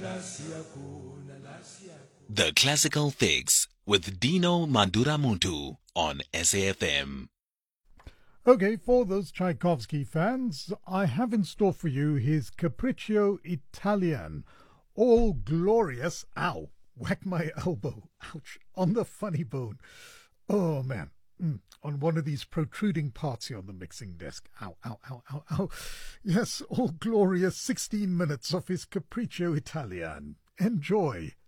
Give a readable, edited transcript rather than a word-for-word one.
The Classical Fix with Dino Manduramuntu on SAFM. Okay, for those Tchaikovsky fans, I have in store for you his Capriccio Italian, all glorious, ow, whack my elbow, ouch, on the funny bone. Oh man, on one of these protruding parts here on the mixing desk. Ow, ow, ow, ow, ow. Yes, all glorious 16 minutes of his Capriccio Italian. Enjoy.